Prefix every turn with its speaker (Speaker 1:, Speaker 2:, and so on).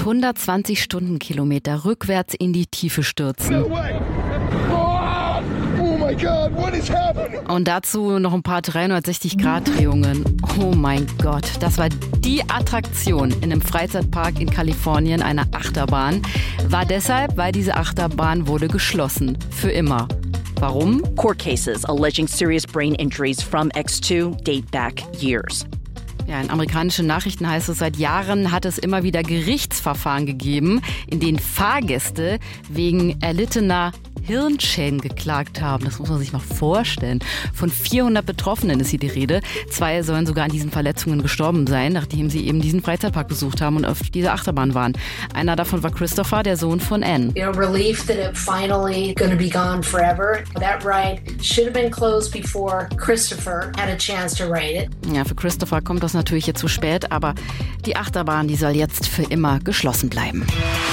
Speaker 1: 120 Stundenkilometer rückwärts in die Tiefe stürzen. Und dazu noch ein paar 360-Grad-Drehungen. Oh mein Gott, das war die Attraktion in einem Freizeitpark in Kalifornien, einer Achterbahn. War deshalb, weil diese Achterbahn wurde geschlossen. Für immer. Warum?
Speaker 2: Court cases alleging serious brain injuries from X2 date back years.
Speaker 1: Ja, in amerikanischen Nachrichten heißt es, seit Jahren hat es immer wieder Gerichtsverfahren gegeben, in denen Fahrgäste wegen erlittener Hirnschäden geklagt haben. Das muss man sich mal vorstellen. Von 400 Betroffenen ist hier die Rede. 2 sollen sogar an diesen Verletzungen gestorben sein, nachdem sie eben diesen Freizeitpark besucht haben und auf dieser Achterbahn waren. Einer davon war Christopher, der Sohn von Anne.
Speaker 3: Relief that it finally going to be gone forever. That ride should have been closed before Christopher had a chance to ride it.
Speaker 1: Ja, für Christopher kommt das natürlich jetzt zu spät, aber die Achterbahn, die soll jetzt für immer geschlossen bleiben.